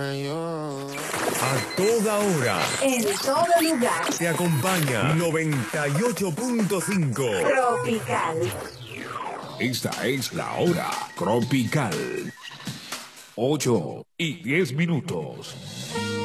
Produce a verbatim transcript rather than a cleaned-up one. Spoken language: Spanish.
A toda hora. En todo lugar. Te acompaña noventa y ocho punto cinco. Tropical. Esta es la hora tropical. ocho y diez minutos.